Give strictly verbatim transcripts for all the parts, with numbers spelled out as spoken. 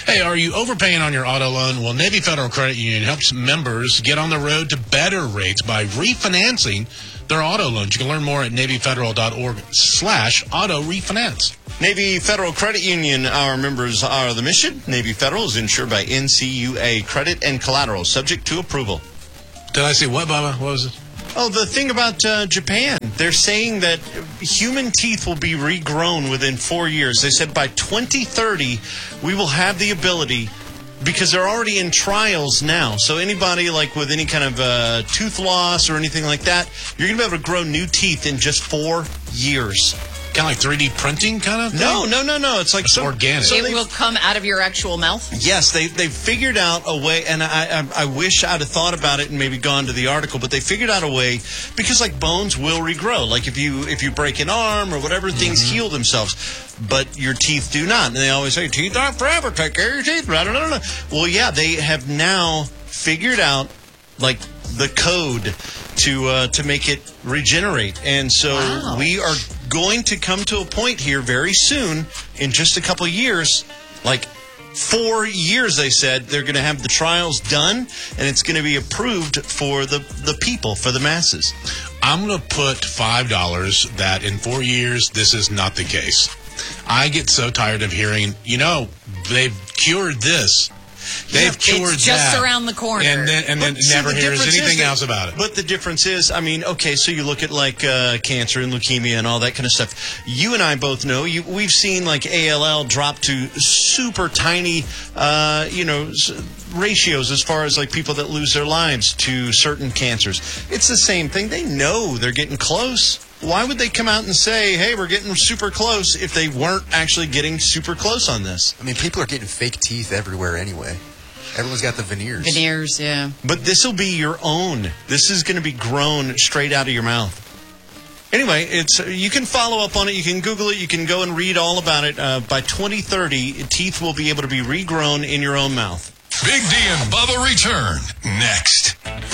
Hey, are you overpaying on your auto loan? Well, Navy Federal Credit Union helps members get on the road to better rates by refinancing their auto loans. You can learn more at NavyFederal.org slash auto refinance. Navy Federal Credit Union, our members are the mission. Navy Federal is insured by N C U A Credit and Collateral, subject to approval. Did I say what, Bubba? What was it? Oh, the thing about uh, Japan, they're saying that human teeth will be regrown within four years. They said by twenty thirty, we will have the ability, because they're already in trials now. So anybody like with any kind of uh, tooth loss or anything like that, you're going to be able to grow new teeth in just four years. Kind of like three D printing kind of thing? No, no, no, no. It's like it's so, organic. So it will come out of your actual mouth? Yes, they they figured out a way, and I, I I wish I'd have thought about it and maybe gone to the article, but they figured out a way, because like bones will regrow. Like if you if you break an arm or whatever, things mm-hmm. heal themselves, but your teeth do not. And they always say, teeth aren't forever, take care of your teeth. Blah, blah, blah, blah. Well, yeah, they have now figured out like the code to uh, to make it regenerate. And so wow. we are going to come to a point here very soon, in just a couple of years, like four years, they said, they're going to have the trials done, and it's going to be approved for the, the people, for the masses. I'm going to put five dollars that in four years, this is not the case. I get so tired of hearing, you know, they've cured this. They've yeah, cured it's just that. around the corner. And then, and then see, never the hears anything that, else about it. But the difference is, I mean, okay, so you look at like uh, cancer and leukemia and all that kind of stuff. You and I both know, you, we've seen like A L L drop to super tiny, uh, you know, ratios as far as like people that lose their lives to certain cancers. It's the same thing. They know they're getting close. Why would they come out and say, hey, we're getting super close, if they weren't actually getting super close on this? I mean, people are getting fake teeth everywhere anyway. Everyone's got the veneers. Veneers, yeah. But this will be your own. This is going to be grown straight out of your mouth. Anyway, it's you can follow up on it. You can Google it. You can go and read all about it. Uh, by twenty thirty, teeth will be able to be regrown in your own mouth. Big D and Bubba return next.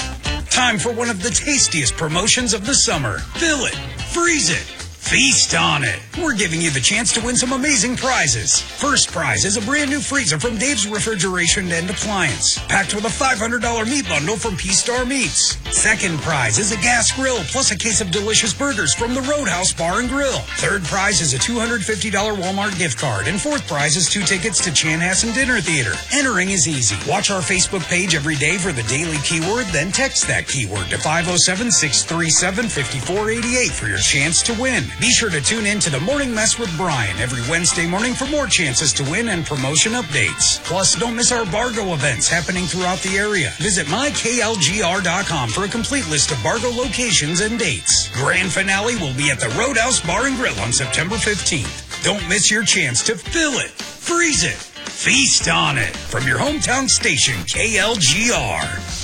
Time for one of the tastiest promotions of the summer. Fill it. Freeze it. Feast on it. We're giving you the chance to win some amazing prizes. First prize is a brand new freezer from Dave's Refrigeration and Appliance, packed with a five hundred dollars meat bundle from P-Star Meats. Second prize is a gas grill plus a case of delicious burgers from the Roadhouse Bar and Grill. Third prize is a two hundred fifty dollars Walmart gift card. And fourth prize is two tickets to Chanhassen Dinner Theater. Entering is easy. Watch our Facebook page every day for the daily keyword, then text that keyword to five oh seven, six three seven, five four eight eight for your chance to win. Be sure to tune in to The Morning Mess with Brian every Wednesday morning for more chances to win and promotion updates. Plus, don't miss our Bargo events happening throughout the area. Visit my K L G R dot com for a complete list of Bargo locations and dates. Grand finale will be at the Roadhouse Bar and Grill on September fifteenth. Don't miss your chance to fill it, freeze it, feast on it from your hometown station, K L G R.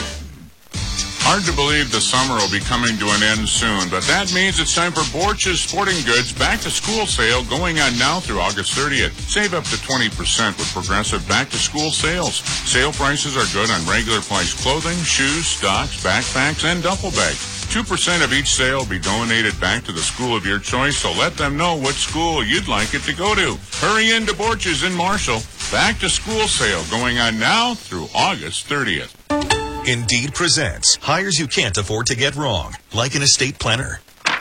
Hard to believe the summer will be coming to an end soon, but that means it's time for Borch's Sporting Goods back-to-school sale going on now through August thirtieth. Save up to twenty percent with Progressive back-to-school sales. Sale prices are good on regular price clothing, shoes, stocks, backpacks, and duffel bags. two percent of each sale will be donated back to the school of your choice, so let them know what school you'd like it to go to. Hurry into Borch's in Marshall. Back-to-school sale going on now through August thirtieth. Indeed presents hires you can't afford to get wrong, like an estate planner.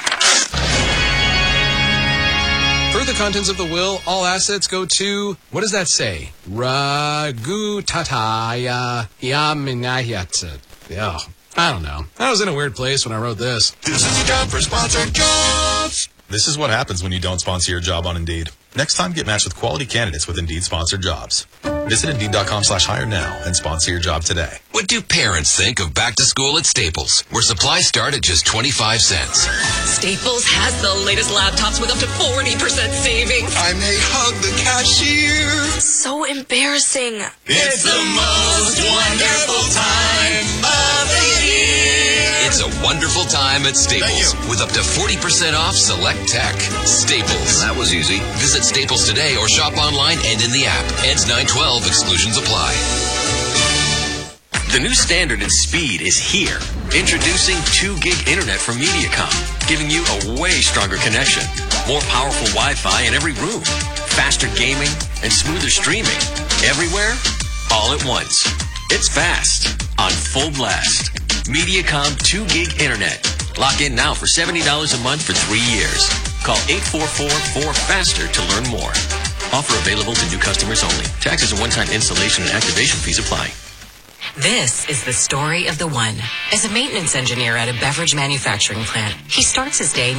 Per the contents of the will, all assets go to, what does that say? Ragu tataya yaminayatsa. Yeah, I don't know. I was in a weird place when I wrote this. This is a job for sponsored jobs. This is what happens when you don't sponsor your job on Indeed. Next time, get matched with quality candidates with Indeed sponsored jobs. Visit Indeed.com slash hire now and sponsor your job today. What do parents think of back to school at Staples, where supplies start at just twenty-five cents? Staples has the latest laptops with up to forty percent savings. I may hug the cashier. So embarrassing. It's the most wonderful time of the year. It's a wonderful time at Staples with up to forty percent off select tech. Staples. That was easy. Visit Staples today or shop online and in the app. Ends nine twelve. Exclusions apply. The new standard in speed is here. Introducing two gig internet from Mediacom, giving you a way stronger connection, more powerful Wi-Fi in every room, faster gaming, and smoother streaming. Everywhere, all at once. It's fast on full blast. Mediacom two gig internet. Lock in now for seventy dollars a month for three years. Call eight four four, four faster to learn more. Offer available to new customers only. Taxes and one-time installation and activation fees apply. This is the story of the one. As a maintenance engineer at a beverage manufacturing plant, he starts his day